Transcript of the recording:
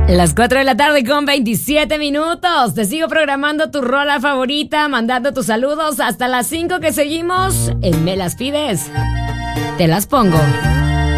Las 4 de la tarde con 27 minutos. Te sigo programando tu rola favorita, mandando tus saludos hasta las 5 que seguimos en Me las pides. Te las pongo.